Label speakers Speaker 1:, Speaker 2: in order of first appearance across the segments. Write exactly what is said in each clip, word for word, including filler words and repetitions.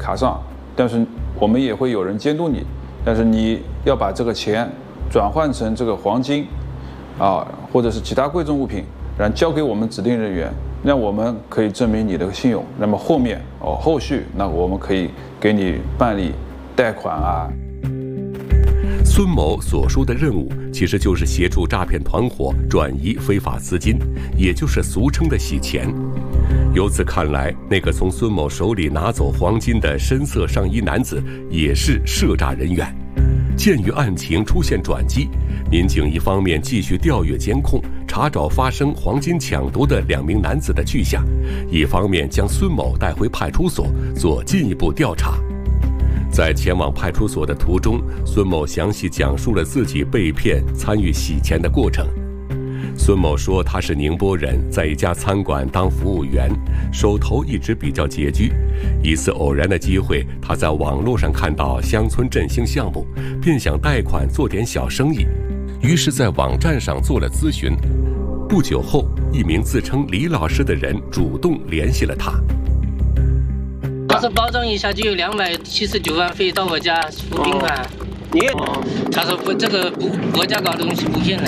Speaker 1: 卡上，但是我们也会有人监督你，但是你要把这个钱转换成这个黄金，啊，或者是其他贵重物品，然后交给我们指定人员，那我们可以证明你的信用。那么后面哦，后续那我们可以给你办理贷款啊。
Speaker 2: 孙某所说的任务，其实就是协助诈骗团伙转移非法资金，也就是俗称的洗钱。由此看来，那个从孙某手里拿走黄金的深色上衣男子也是涉诈人员。鉴于案情出现转机，民警一方面继续调阅监控，查找发生黄金抢夺的两名男子的去向，一方面将孙某带回派出所做进一步调查。在前往派出所的途中，孙某详细讲述了自己被骗、参与洗钱的过程。孙某说他是宁波人，在一家餐馆当服务员，手头一直比较拮据。一次偶然的机会，他在网络上看到乡村振兴项目，便想贷款做点小生意，于是在网站上做了咨询。不久后，一名自称李老师的人主动联系了他。
Speaker 3: 他说保障一下就有两百七十九万费到我家付病款。哦、你、哦？他说不，这个不国家搞的东西不骗人。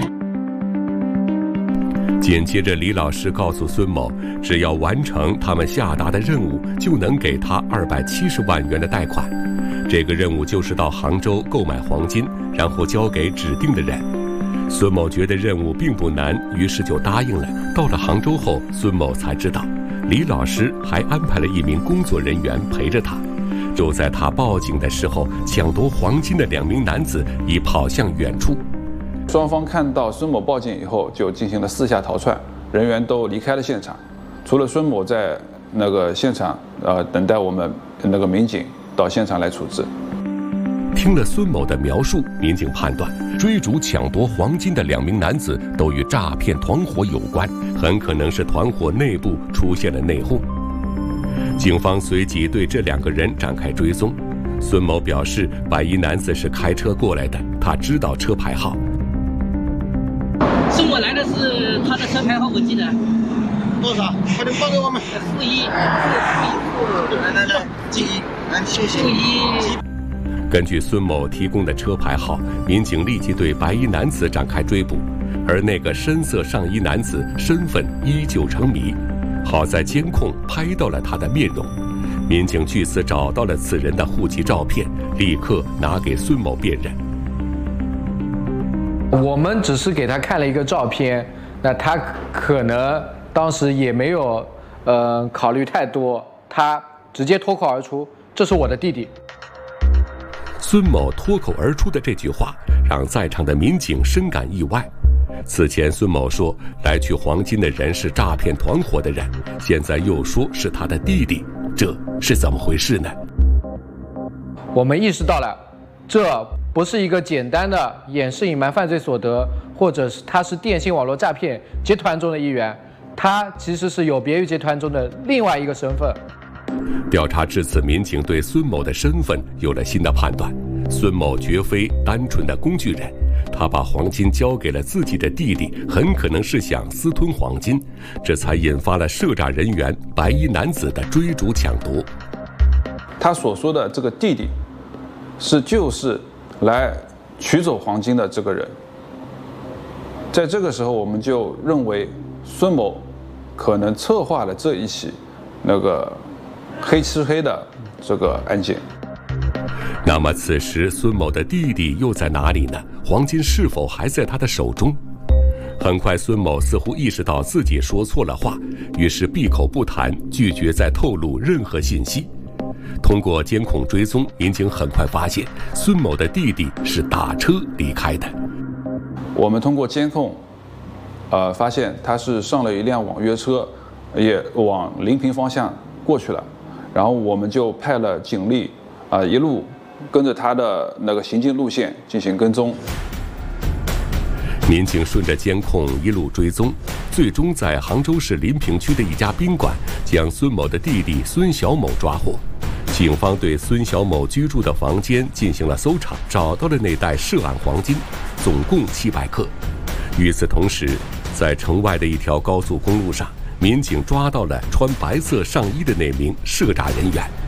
Speaker 2: 紧接着，李老师告诉孙某，只要完成他们下达的任务，就能给他二百七十万元的贷款。这个任务就是到杭州购买黄金，然后交给指定的人。孙某觉得任务并不难，于是就答应了。到了杭州后，孙某才知道，李老师还安排了一名工作人员陪着他。就在他报警的时候，抢夺黄金的两名男子已跑向远处。
Speaker 1: 双方看到孙某报警以后，就进行了四下逃窜，人员都离开了现场，除了孙某在那个现场，呃，等待我们那个民警到现场来处置。
Speaker 2: 听了孙某的描述，民警判断追逐抢夺黄金的两名男子都与诈骗团伙有关，很可能是团伙内部出现了内讧。警方随即对这两个人展开追踪。孙某表示，白衣男子是开车过来的，他知道车牌号。
Speaker 3: 送我来的是他的车牌号，我记得
Speaker 4: 多少？快点报给我们。
Speaker 3: 负一，负一，负来来来，记一，来谢谢。负一。
Speaker 2: 根据孙某提供的车牌号，民警立即对白衣男子展开追捕，而那个深色上衣男子身份依旧成谜。好在监控拍到了他的面容，民警据此找到了此人的户籍照片，立刻拿给孙某辨认。
Speaker 5: 我们只是给他看了一个照片，那他可能当时也没有呃考虑太多，他直接脱口而出：“这是我的弟弟。”
Speaker 2: 孙某脱口而出的这句话让在场的民警深感意外。此前孙某说来取黄金的人是诈骗团伙的人，现在又说是他的弟弟，这是怎么回事呢？
Speaker 5: 我们意识到了，这不是一个简单的掩饰隐瞒犯罪所得，或者是他是电信网络诈骗集团中的一员，他其实是有别于集团中的另外一个身份。
Speaker 2: 调查至此，民警对孙某的身份有了新的判断。孙某绝非单纯的工具人，他把黄金交给了自己的弟弟，很可能是想私吞黄金，这才引发了涉诈人员白衣男子的追逐抢夺。
Speaker 1: 他所说的这个弟弟，是就是来取走黄金的这个人。在这个时候，我们就认为孙某可能策划了这一起那个黑吃黑的这个案件。
Speaker 2: 那么此时孙某的弟弟又在哪里呢？黄金是否还在他的手中？很快孙某似乎意识到自己说错了话，于是闭口不谈，拒绝再透露任何信息。通过监控追踪，民警很快发现孙某的弟弟是打车离开的。
Speaker 1: 我们通过监控呃，发现他是上了一辆网约车，也往临平方向过去了，然后我们就派了警力啊、呃，一路跟着他的那个行进路线进行跟踪。
Speaker 2: 民警顺着监控一路追踪，最终在杭州市临平区的一家宾馆将孙某的弟弟孙小某抓获。警方对孙小某居住的房间进行了搜查，找到了那袋涉案黄金，总共七百克。与此同时，在城外的一条高速公路上，民警抓到了穿白色上衣的那名涉诈人员。